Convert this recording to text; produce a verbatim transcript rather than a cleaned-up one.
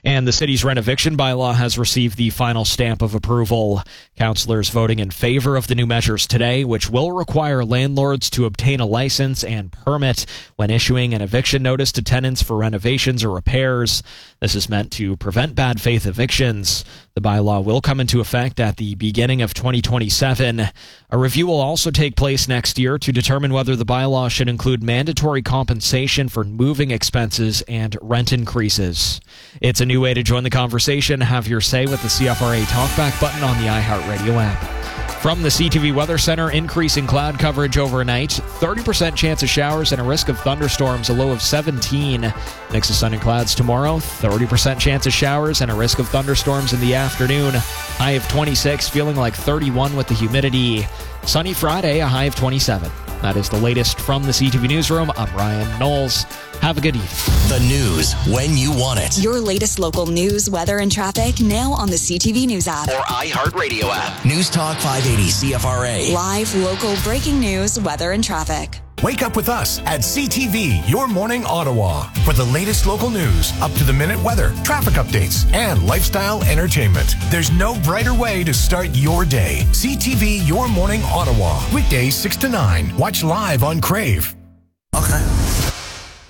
And the city's rent eviction bylaw has received the final stamp of approval. Councilors voting in favor of the new measures today, which will require landlords to obtain a license and permit when issuing an eviction notice to tenants for renovations or repairs. This is meant to prevent bad faith evictions. The bylaw will come into effect at the beginning of twenty twenty-seven. A review will also take place next year to determine whether the bylaw should include mandatory compensation for moving expenses and rent increases. It's a new way to join the conversation. Have your say with the C F R A Talkback button on the iHeartRadio app. From the C T V Weather Center, increasing cloud coverage overnight, thirty percent chance of showers and a risk of thunderstorms, a low of seventeen. Mix of sun and clouds tomorrow, thirty percent chance of showers and a risk of thunderstorms in the afternoon. High of twenty-six, feeling like thirty-one with the humidity. Sunny Friday, a high of twenty-seven. That is the latest from the C T V Newsroom. I'm Ryan Knowles. Have a good evening. The news when you want it. Your latest local news, weather, and traffic now on the C T V News app. Or iHeartRadio app. News Talk five eighty C F R A. Live, local, breaking news, weather, and traffic. Wake up with us at C T V, Your Morning Ottawa, for the latest local news, up-to-the-minute weather, traffic updates, and lifestyle entertainment. There's no brighter way to start your day. C T V, Your Morning Ottawa, weekdays six to nine. Watch live on Crave. Okay.